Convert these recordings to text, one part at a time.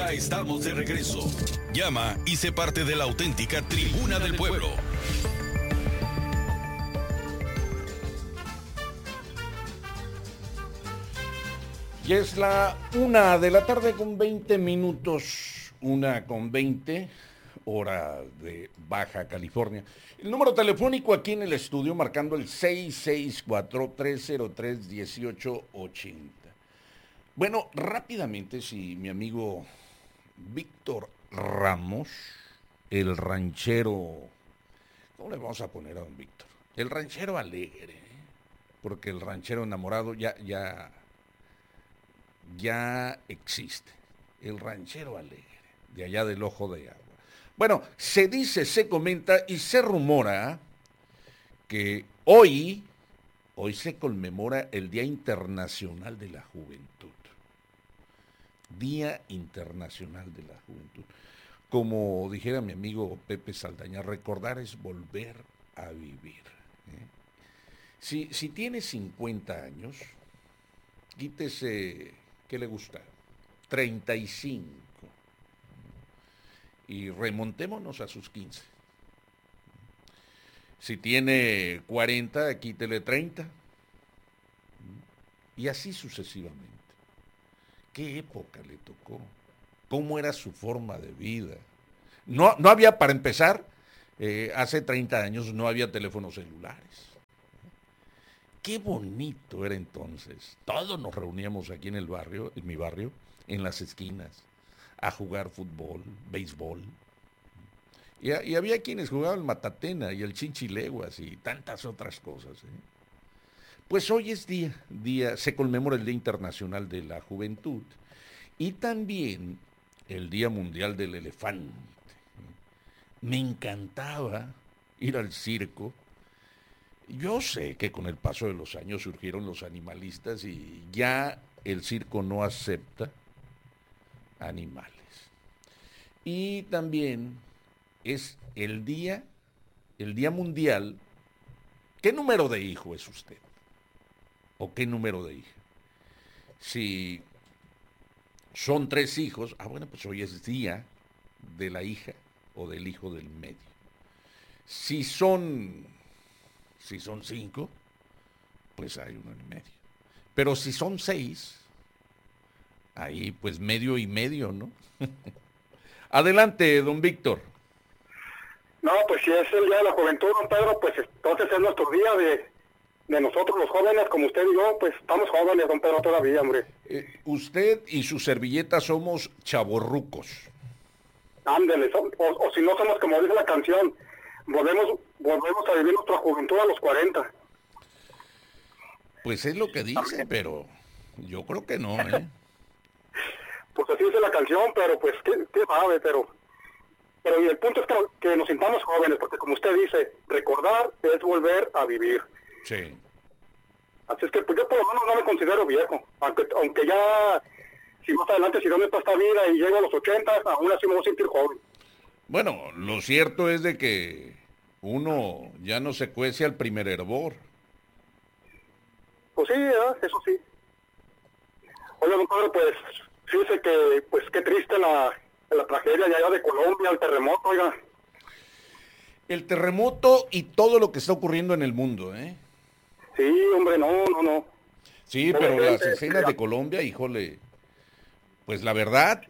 Ya estamos de regreso. Llama y sé parte de la auténtica Tribuna del Pueblo. Y es la 1:20 p.m, 1:20, hora de Baja California. El número telefónico aquí en el estudio marcando el 664-303-1880. Bueno, rápidamente, si mi amigo Víctor Ramos, el ranchero, ¿cómo le vamos a poner a don Víctor? El ranchero alegre, porque el ranchero enamorado ya existe. El ranchero alegre, de allá del Ojo de Agua. Bueno, se dice, se comenta y se rumora que hoy se conmemora el Día Internacional de la Juventud. Día Internacional de la Juventud. Como dijera mi amigo Pepe Saldaña, recordar es volver a vivir. Si tiene 50 años, quítese, ¿qué le gusta? 35. Y remontémonos a sus 15. Si tiene 40, quítele 30. Y así sucesivamente. ¿Qué época le tocó? ¿Cómo era su forma de vida? No había, para empezar, hace 30 años no había teléfonos celulares. Qué bonito era entonces. Todos nos reuníamos aquí en el barrio, en mi barrio, en las esquinas, a jugar fútbol, béisbol. Y había quienes jugaban el matatena y el chinchileguas y tantas otras cosas. Pues hoy es día, se conmemora el Día Internacional de la Juventud y también el Día Mundial del Elefante. Me encantaba ir al circo. Yo sé que con el paso de los años surgieron los animalistas y ya el circo no acepta animales. Y también es el día mundial. ¿Qué número de hijo es usted? ¿O qué número de hija? Si son 3 hijos, bueno, pues hoy es día de la hija o del hijo del medio. Si son 5, pues hay uno en medio. Pero si son 6, ahí pues medio y medio, ¿no? Adelante, don Víctor. No, pues si es el Día de la Juventud, don Pedro, pues entonces es nuestro día de nosotros los jóvenes, como usted y yo, pues estamos jóvenes, don Pedro, todavía, hombre. Usted y su servilleta somos chavorrucos. Ándele, o si no somos, como dice la canción, volvemos a vivir nuestra juventud a los 40. Pues es lo que dice, pero yo creo que no, Pues así dice la canción, pero pues, ¿qué sabe? Pero y el punto es que nos sintamos jóvenes, porque como usted dice, recordar es volver a vivir. Sí. Así es que pues yo por lo menos no me considero viejo, aunque ya, si más adelante, si no me pasa esta vida y llego a los 80, aún así me voy a sentir joven. Bueno, lo cierto es de que uno ya no se cuece al primer hervor. Pues sí, eso sí. Oye, don Pedro, pues fíjese que, pues qué triste la tragedia allá de Colombia, el terremoto, oiga. El terremoto y todo lo que está ocurriendo en el mundo, Sí, hombre, no. Sí, pero las escenas de Colombia, híjole, pues la verdad,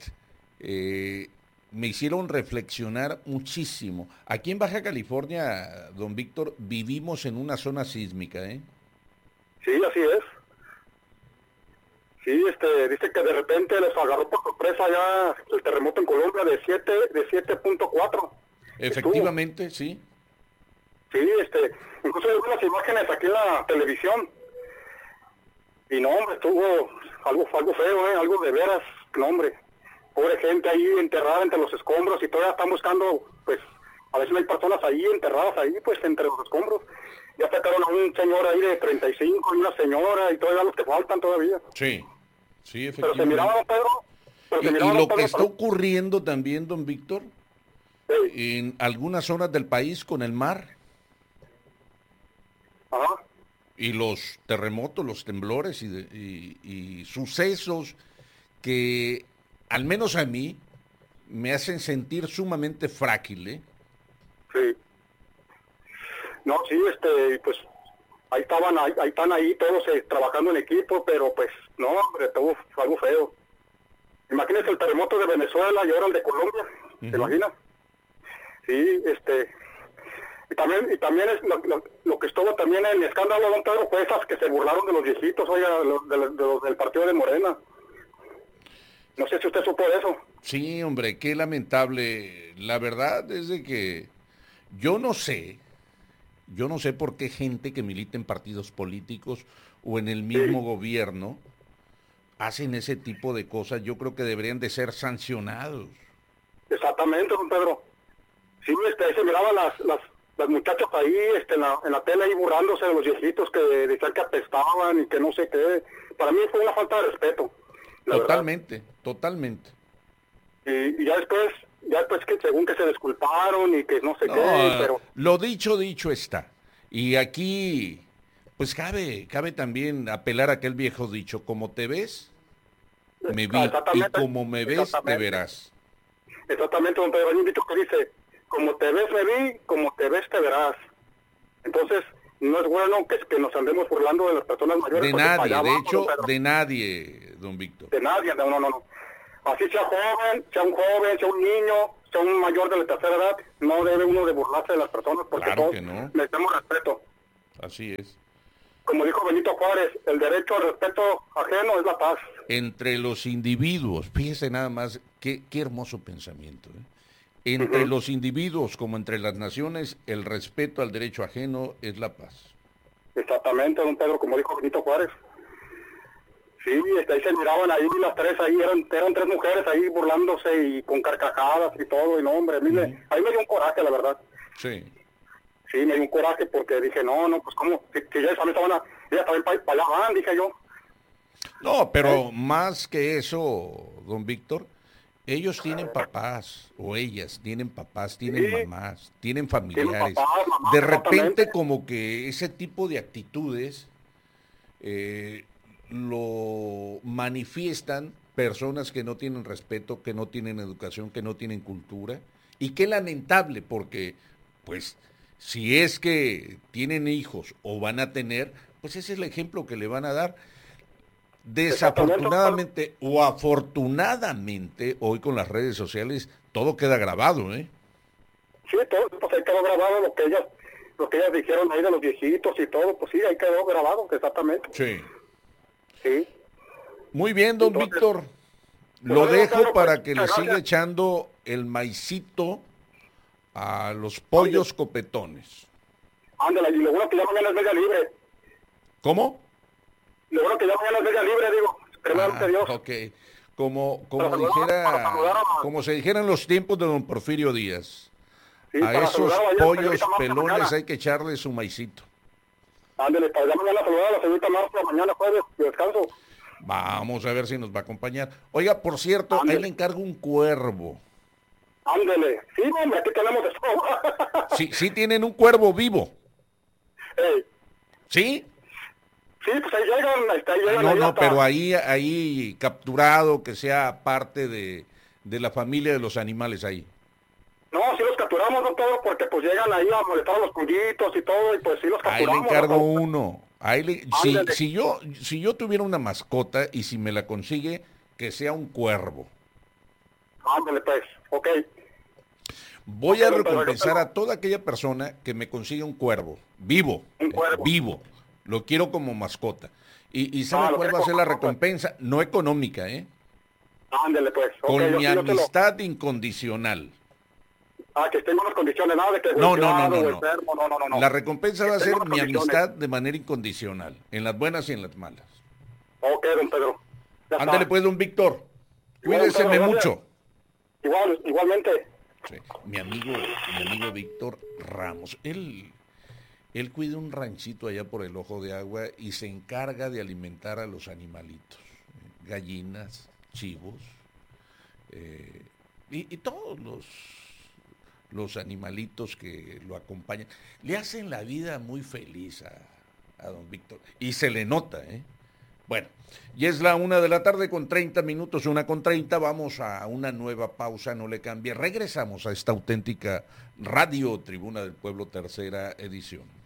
me hicieron reflexionar muchísimo. Aquí en Baja California, don Víctor, vivimos en una zona sísmica, Sí, así es. Sí, dice que de repente les agarró por sorpresa ya el terremoto en Colombia de 7.4. Efectivamente, sí. Sí, incluso hay unas imágenes aquí en la televisión. Y no, hombre, estuvo algo feo, algo de veras, no, hombre. Pobre gente ahí enterrada entre los escombros y todavía están buscando, pues, a veces hay personas ahí enterradas ahí, pues, entre los escombros. Ya sacaron a un señor ahí de 35 y una señora y todavía los que faltan todavía. Sí, efectivamente. Pero se miraba, don Pedro. Y lo que está ocurriendo también, don Víctor, sí, en algunas zonas del país con el mar. Ajá. Y los terremotos, los temblores y sucesos que, al menos a mí, me hacen sentir sumamente frágil, ¿eh? Sí. No, sí, pues ahí están ahí todos trabajando en equipo, pero pues no, hombre, todo fue algo feo. Imagínense el terremoto de Venezuela y ahora el de Colombia, ¿se imagina? Sí, y también es lo que estuvo también en el escándalo, don Pedro, fue esas que se burlaron de los viejitos, oiga, los del partido de Morena. No sé si usted supo de eso. Sí, hombre, qué lamentable. La verdad es de que yo no sé por qué gente que milita en partidos políticos o en el mismo gobierno hacen ese tipo de cosas. Yo creo que deberían de ser sancionados. Exactamente, don Pedro. Sí, ahí se miraban las muchachas ahí, en la tele ahí burlándose de los viejitos que decían que apestaban y que no sé qué. Para mí fue una falta de respeto. Totalmente, totalmente. Y ya después que según que se disculparon y que no sé qué, pero... Lo dicho está. Y aquí, pues cabe también apelar a aquel viejo dicho, como te ves, me vi, y como me ves, te verás. Exactamente, don Pedro, hay un dicho que dice, como te ves, me vi, como te ves, te verás. Entonces, no es bueno que nos andemos burlando de las personas mayores. De nadie, de hecho, de nadie, don Víctor. De nadie, no. Así sea un joven, sea un niño, sea un mayor de la tercera edad, no debe uno de burlarse de las personas porque claro todos que no. necesitamos respeto. Así es. Como dijo Benito Juárez, el derecho al respeto ajeno es la paz. Entre los individuos, fíjese nada más, qué hermoso pensamiento, ¿eh? Entre los individuos como entre las naciones, el respeto al derecho ajeno es la paz. Exactamente, don Pedro, como dijo Benito Juárez. Sí, ahí se miraban ahí las tres, ahí eran tres mujeres ahí burlándose y con carcajadas y todo, y no, hombre, ahí me dio un coraje, la verdad. Sí. Sí, me dio un coraje porque dije, no, pues cómo, que ya también para allá van, dije yo. No, pero más que eso, don Víctor, ellos tienen papás, o ellas tienen papás, tienen mamás, tienen familiares. Papás, mamás, de repente como que ese tipo de actitudes lo manifiestan personas que no tienen respeto, que no tienen educación, que no tienen cultura. Y qué lamentable, porque pues si es que tienen hijos o van a tener, pues ese es el ejemplo que le van a dar. Desafortunadamente o afortunadamente, hoy con las redes sociales todo queda grabado, ¿eh? Sí, todo, pues ahí quedó grabado lo que ellas dijeron ahí de los viejitos y todo, pues sí, ahí quedó grabado, exactamente. Sí. Sí. Muy bien, don Víctor. Lo dejo para que le siga echando el maicito a los pollos copetones. Ándale, y lo bueno que ya mañana es media libre. ¿Cómo? Lo bueno que ya mañana es media libre, digo. Primero que Dios. Ok. Como se dijera en los tiempos de don Porfirio Díaz. Sí, a esos pollos pelones hay que echarle su maicito. Ándale, para ya mañana saludar a la señorita Marta, mañana jueves de descanso. Vamos a ver si nos va a acompañar. Oiga, por cierto, ahí le encargo un cuervo. Ándele. Sí, hombre, aquí tenemos eso. Sí tienen un cuervo vivo. ¿Sí? Sí, pues ahí llegan. No, pero ahí capturado, que sea parte de la familia de los animales ahí. No, sí los capturamos, no todos, porque pues llegan ahí a molestar a los pollitos y todo, y pues sí los capturamos. Ahí le encargo uno. Si yo tuviera una mascota y si me la consigue, que sea un cuervo. Ándale pues, ok. Voy a recompensar a toda aquella persona que me consiga un cuervo, vivo, vivo. Lo quiero como mascota. ¿Y sabe cuál va a ser la recompensa? No económica, ¿eh? Ándale pues. Con mi amistad incondicional. Que estén en buenas condiciones, nada de que... No. Enfermo, no. La recompensa va a ser mi amistad de manera incondicional, en las buenas y en las malas. Ok, don Pedro. Ándale pues, don Víctor. Cuídese mucho. Igualmente. Sí. Mi amigo Víctor Ramos, él cuida un ranchito allá por el Ojo de Agua y se encarga de alimentar a los animalitos, gallinas, chivos, y todos los animalitos que lo acompañan. Le hacen la vida muy feliz a don Víctor. Y se le nota, ¿eh? Bueno, y es la 1 de la tarde con 30 minutos, 1:30, vamos a una nueva pausa, no le cambie. Regresamos a esta auténtica Radio Tribuna del Pueblo, tercera edición.